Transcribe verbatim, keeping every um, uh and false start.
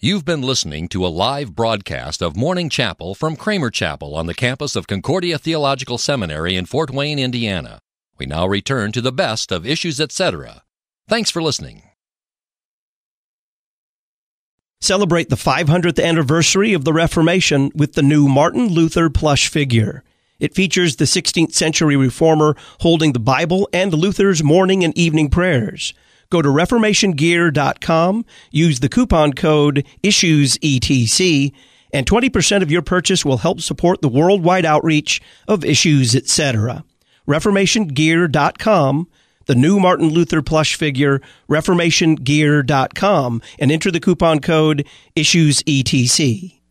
You've been listening to a live broadcast of Morning Chapel from Kramer Chapel on the campus of Concordia Theological Seminary in Fort Wayne, Indiana. We now return to the best of Issues Etc. Thanks for listening. Celebrate the five hundredth anniversary of the Reformation with the new Martin Luther plush figure. It features the sixteenth century reformer holding the Bible and Luther's morning and evening prayers. Go to reformation gear dot com, use the coupon code issues E T C, and twenty percent of your purchase will help support the worldwide outreach of Issues Etc. reformation gear dot com, the new Martin Luther plush figure, reformation gear dot com, and enter the coupon code issues E T C.